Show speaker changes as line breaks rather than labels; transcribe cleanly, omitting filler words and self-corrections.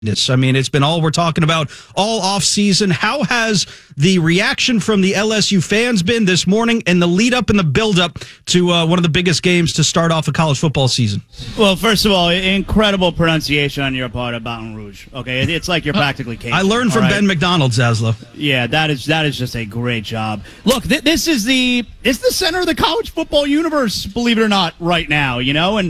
I mean, it's been all we're talking about all off season. How has the reaction from the LSU fans been this morning and the lead up and the build up to one of the biggest games to start off a college football season?
Well, first of all, incredible pronunciation on your part of Baton Rouge. Okay, it's like you're practically Cajun.
I learned from Ben McDonald, Zaslow.
Yeah, that is just a great job. Look, this is the center of the college football universe, believe it or not, right now. And